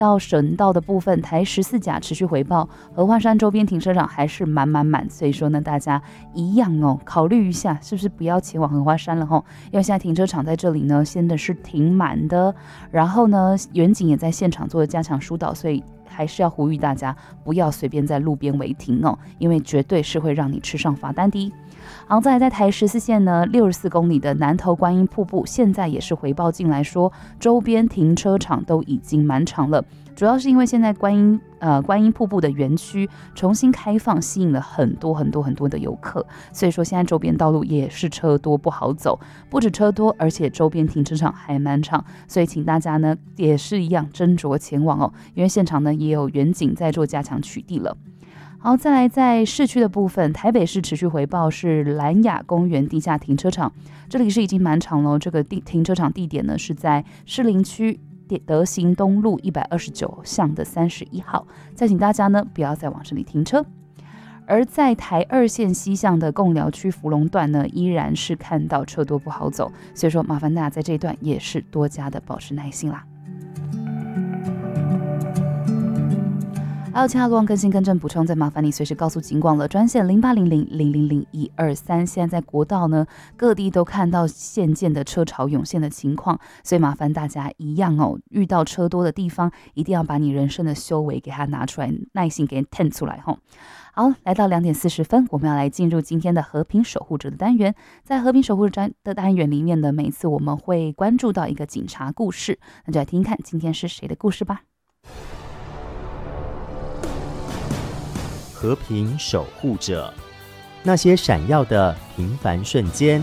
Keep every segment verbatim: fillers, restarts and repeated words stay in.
到省道的部分，台十四甲持续回报，合欢山周边停车场还是满满满，所以说呢，大家一样哦，考虑一下是不是不要前往合欢山了吼，因为现在停车场在这里呢，现在是停满的，然后呢，远景也在现场做了加强疏导，所以还是要呼吁大家不要随便在路边违停哦，因为绝对是会让你吃上罚单的。好，再来在台十四线呢，六十四公里的南投观音瀑布，现在也是回报进来说，周边停车场都已经满场了。主要是因为现在观音呃观音瀑布的园区重新开放，吸引了很多很多很多的游客，所以说现在周边道路也是车多不好走，不止车多，而且周边停车场还满场，所以请大家呢也是一样斟酌前往哦，因为现场呢也有远景在做加强取缔了。好，再来在市区的部分，台北市持续回报是兰雅公园地下停车场，这里是已经满场了，这个地停车场地点呢是在士林区德行东路一百二十九巷的三十一号，再请大家呢不要再往这里停车。而在台二线西向的贡寮区福隆段呢，依然是看到车多不好走，所以说麻烦大家在这一段也是多加的保持耐心啦。还有其他路况更新更正补充，再麻烦你随时告诉警广了，专线零八零零零零零一二三。现在在国道呢，各地都看到现见的车潮涌现的情况，所以麻烦大家一样哦，遇到车多的地方，一定要把你人生的修为给它拿出来，耐心给腾出来吼。好，来到两点四十分，我们要来进入今天的和平守护者的单元。在和平守护者的单元里面呢，每次我们会关注到一个警察故事，那就来听听看今天是谁的故事吧。 和平守护者，那些闪耀的平凡瞬间。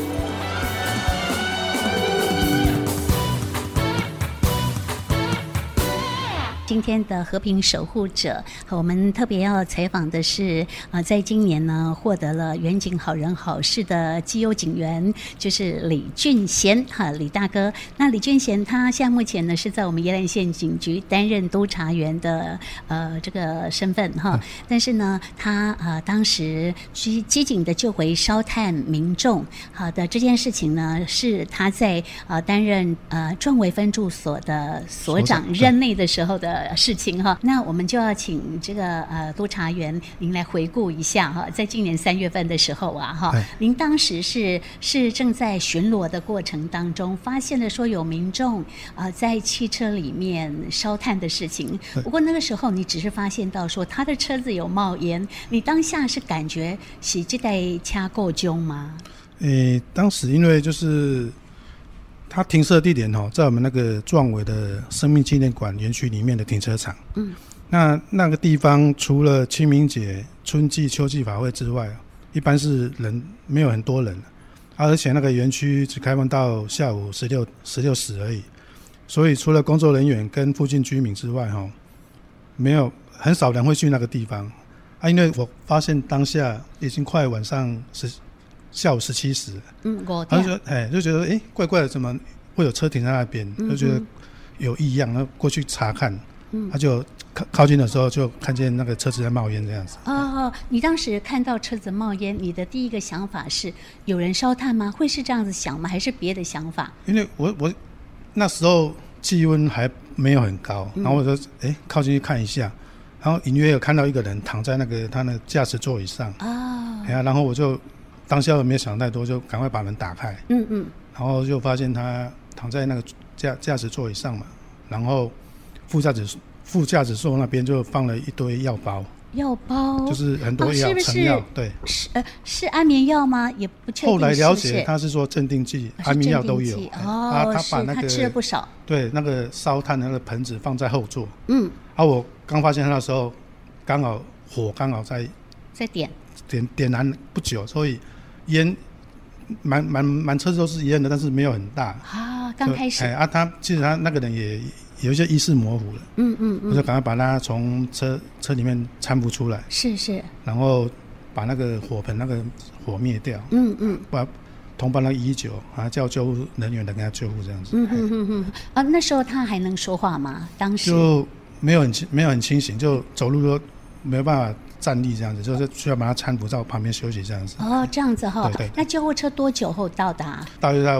今天的和平守护者，我们特别要采访的是啊、呃，在今年呢获得了远景好人好事的绩优警员，就是李俊贤哈，李大哥。那李俊贤他现在目前呢是在我们宜兰县警局担任督察员的呃这个身份哈，但是呢他呃当时机机警的救回烧炭民众好的这件事情呢，是他在呃担任呃壮维分驻所的所长任内的时候的事情哈，那我们就要请这个呃督察员您来回顾一下哈，在今年三月份的时候啊哈，您当时是是正在巡逻的过程当中，发现了说有民众呃在汽车里面烧炭的事情，不过那个时候你只是发现到说他的车子有冒烟，你当下是感觉是这台车够凶吗？ 诶，当时因为就是它停车地点在我们那个壮维的生命纪念馆园区里面的停车场。嗯，那那个地方除了清明节、春季、秋季法会之外，一般是人没有很多人，而且那个园区只开放到下午十六十六时而已，所以除了工作人员跟附近居民之外，没有很少人会去那个地方。啊，因为我发现当下已经快晚上十。下午十七时，嗯，我然后就哎就觉得哎怪怪的，怎么会有车停在那边？嗯、就觉得有异样，然后过去查看，嗯，他就靠靠近的时候就看见那个车子在冒烟这样子。 哦，你当时看到车子冒烟，你的第一个想法是有人烧炭吗？会是这样子想吗？还是别的想法？ 因为我我那时候气温还没有很高，然后我就哎靠近去看一下，然后隐约有看到一个人躺在那个他的驾驶座椅上啊，哎呀，然后我就。当下没有想太多，就赶快把门打开。嗯嗯，然后就发现他躺在那个驾驾驶座椅上嘛，然后副驾驶副驾驶座那边就放了一堆药包。 药包就是很多药，成、哦、药，对， 是呃是安眠药吗？也不确定。 后来了解，他是说镇定剂、安眠药都有。 哦， 啊，他把那个他吃了不少。 对，那个烧炭的那个盆子放在后座。嗯，啊，我刚发现他的时候，刚好火刚好在在点点点燃不久，所以。烟满满满车子都是烟的，但是没有很大啊。刚开始， 哎啊，他其实他那个人也有一些意识模糊了。嗯嗯嗯，我就赶快把他从车车里面搀扶出来。 是是。然后把那个火盆那个火灭掉。嗯嗯。把同伴那个一一九啊叫救护人员来给他救护这样子。嗯嗯嗯嗯。啊，那时候他还能说话吗？当时就没有很没有很清醒，就走路都没有办法。站立这样子，就是需要把他搀扶到旁边休息这样子。 哦，这样子哈、哦。对对。那救护车多久后到达？ 大约在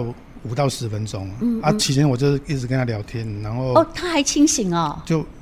五到十分钟， 嗯嗯啊，期间我就一直跟他聊天，然后哦，他还清醒哦， 就